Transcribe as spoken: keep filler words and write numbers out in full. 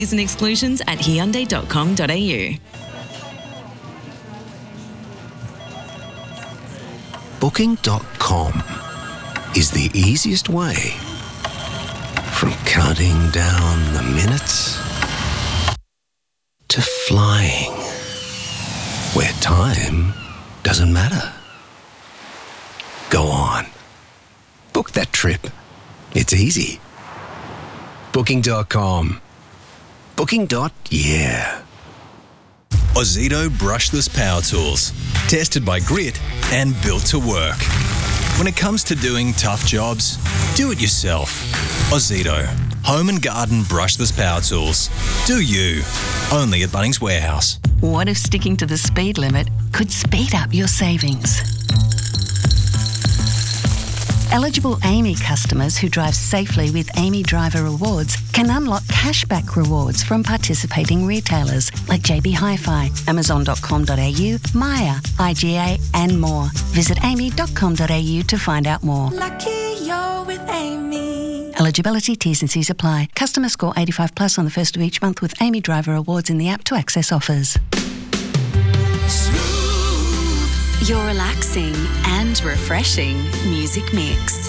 and exclusions at hyundai dot com dot a u. Booking dot com is the easiest way from counting down the minutes to flying where time doesn't matter. Go on. Book that trip. It's easy. Booking dot com. Booking. Yeah. Ozito brushless power tools. Tested by Grit and built to work. When it comes to doing tough jobs, do it yourself. Ozito. Home and garden brushless power tools. Do you. Only at Bunnings Warehouse. What if sticking to the speed limit could speed up your savings? Eligible Amy customers who drive safely with Amy Driver Rewards can unlock cashback rewards from participating retailers like J B Hi-Fi, amazon dot com dot a u, Maya, I G A and more. Visit amy dot com dot a u to find out more. Lucky you're with Amy. Eligibility, T's and C's apply. Customer score eighty-five plus on the first of each month with Amy Driver Rewards in the app to access offers. Your relaxing and refreshing music mix.